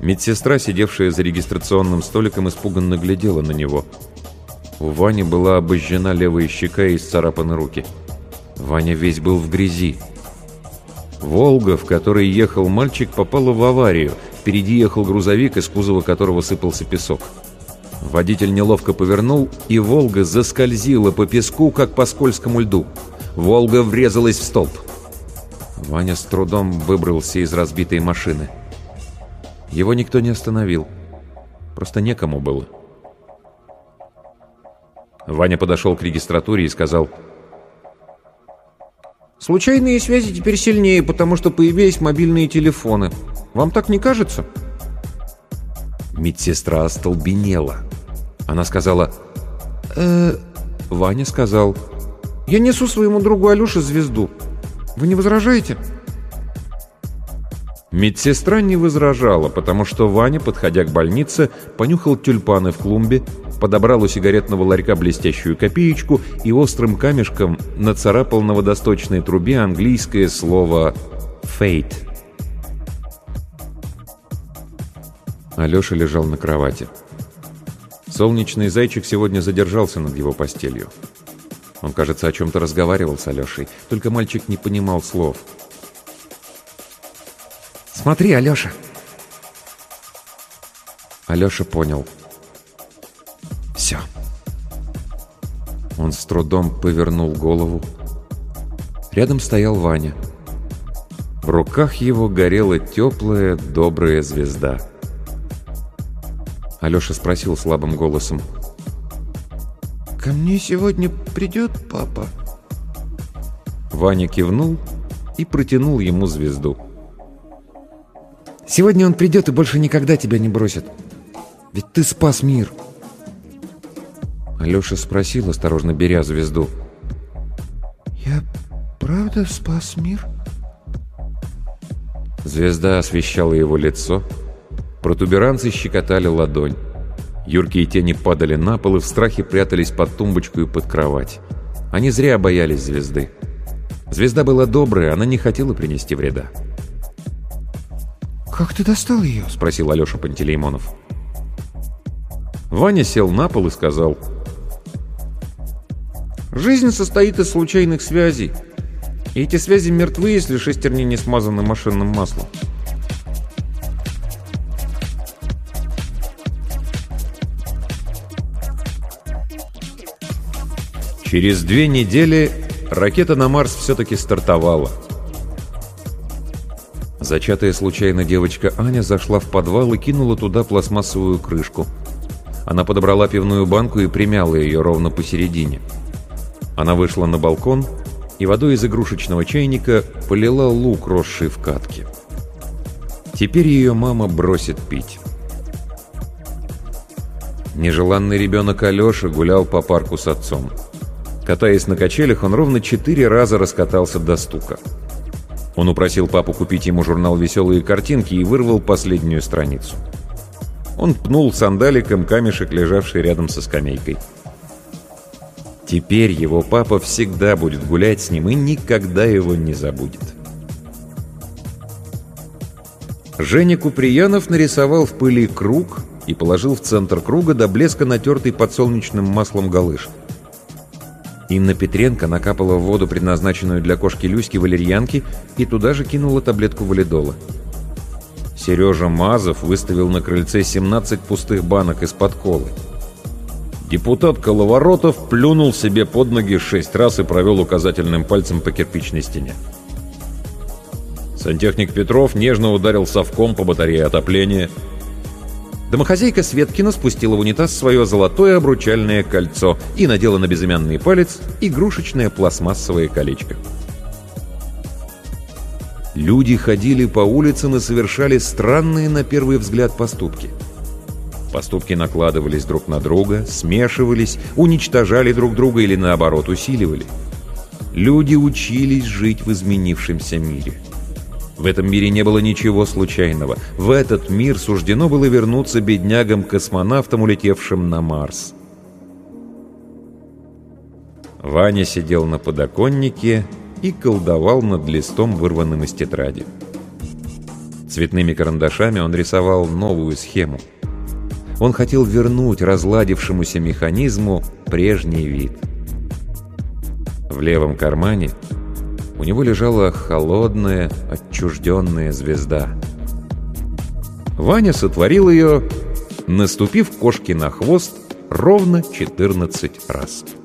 Медсестра, сидевшая за регистрационным столиком, испуганно глядела на него. У Вани была обожжена левая щека и исцарапаны руки. Ваня весь был в грязи. «Волга», в которой ехал мальчик, попала в аварию. Впереди ехал грузовик, из кузова которого сыпался песок. Водитель неловко повернул, и «Волга» заскользила по песку, как по скользкому льду. «Волга» врезалась в столб. Ваня с трудом выбрался из разбитой машины. Его никто не остановил. Просто некому было. Ваня подошел к регистратуре и сказал: «Случайные связи теперь сильнее, потому что появились мобильные телефоны. Вам так не кажется?» Медсестра остолбенела. Она сказала: Ваня сказал: «Я несу своему другу Алёше звезду. Вы не возражаете?» Медсестра не возражала, потому что Ваня, подходя к больнице, понюхал тюльпаны в клумбе, подобрал у сигаретного ларька блестящую копеечку и острым камешком нацарапал на водосточной трубе английское слово «fate». Алёша лежал на кровати. Солнечный зайчик сегодня задержался над его постелью. Он, кажется, о чем-то разговаривал с Алёшей, только мальчик не понимал слов. «Смотри, Алёша!» Алёша понял. Все. Он с трудом повернул голову. Рядом стоял Ваня. В руках его горела теплая, добрая звезда. Алёша спросил слабым голосом: «Ко мне сегодня придет папа?» Ваня кивнул и протянул ему звезду. «Сегодня он придет и больше никогда тебя не бросит. Ведь ты спас мир». Алёша спросил, осторожно беря звезду: «Я правда спас мир?» Звезда освещала его лицо. Протуберанцы щекотали ладонь. Юркие тени падали на пол и в страхе прятались под тумбочку и под кровать. Они зря боялись звезды. Звезда была добрая, она не хотела принести вреда. «Как ты достал ее?» — спросил Алёша Пантелеймонов. Ваня сел на пол и сказал: «Жизнь состоит из случайных связей. И эти связи мертвы, если шестерни не смазаны машинным маслом». Через 2 недели ракета на Марс все-таки стартовала. Зачатая случайно девочка Аня зашла в подвал и кинула туда пластмассовую крышку. Она подобрала пивную банку и примяла ее ровно посередине. Она вышла на балкон и водой из игрушечного чайника полила лук, росший в катке. Теперь ее мама бросит пить. Нежеланный ребенок Алеша гулял по парку с отцом. Катаясь на качелях, он ровно 4 раза раскатался до стука. Он упросил папу купить ему журнал «Веселые картинки» и вырвал последнюю страницу. Он пнул сандаликом камешек, лежавший рядом со скамейкой. Теперь его папа всегда будет гулять с ним и никогда его не забудет. Женя Куприянов нарисовал в пыли круг и положил в центр круга до блеска натертый подсолнечным маслом галыш. Инна Петренко накапала в воду, предназначенную для кошки Люськи, валерьянки, и туда же кинула таблетку валидола. Сережа Мазов выставил на крыльце 17 пустых банок из-под колы. Депутат Коловоротов плюнул себе под ноги 6 раз и провел указательным пальцем по кирпичной стене. Сантехник Петров нежно ударил совком по батарее отопления. Домохозяйка Светкина спустила в унитаз свое золотое обручальное кольцо и надела на безымянный палец игрушечное пластмассовое колечко. Люди ходили по улицам и совершали странные на первый взгляд поступки. Поступки накладывались друг на друга, смешивались, уничтожали друг друга или, наоборот, усиливали. Люди учились жить в изменившемся мире. В этом мире не было ничего случайного. В этот мир суждено было вернуться беднягам-космонавтам, улетевшим на Марс. Ваня сидел на подоконнике и колдовал над листом, вырванным из тетради. Цветными карандашами он рисовал новую схему. Он хотел вернуть разладившемуся механизму прежний вид. В левом кармане у него лежала холодная, отчужденная звезда. Ваня сотворил ее, наступив кошке на хвост ровно 14 раз.